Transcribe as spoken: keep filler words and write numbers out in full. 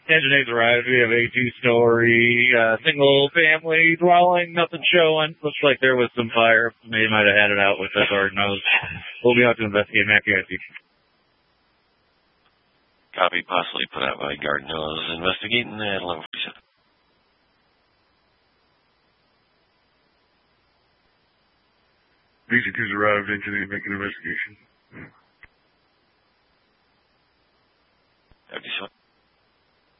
Engine eight's arrived. We have a two-story, uh, single-family dwelling. Nothing showing. Looks like there was some fire. They might have had it out with the garden hose. We'll be out to investigate. Mac, you guys. Copy. Possibly put out by garden hose. Investigating at eleven forty-seven. Basic has arrived. Engine eight making an investigation.